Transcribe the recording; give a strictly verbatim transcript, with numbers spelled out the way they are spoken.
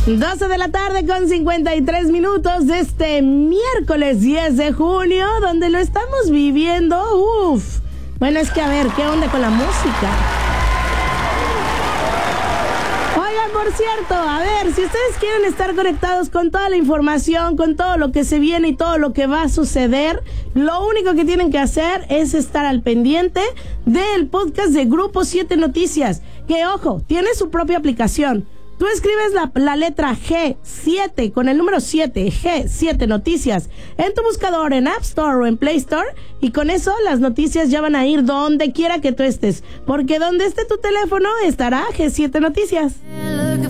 doce de la tarde con cincuenta y tres minutos de este miércoles diez de junio, donde lo estamos viviendo. Uf. Bueno, es que a ver, ¿qué onda con la música? Oigan, por cierto, a ver, si ustedes quieren estar conectados con toda la información, con todo lo que se viene y todo lo que va a suceder, lo único que tienen que hacer es estar al pendiente del podcast de Grupo siete Noticias, que, ojo, tiene su propia aplicación. Tú escribes la, la letra G siete con el número siete, G siete Noticias, en tu buscador, en App Store o en Play Store, y con eso las noticias ya van a ir donde quiera que tú estés, porque donde esté tu teléfono estará G siete Noticias.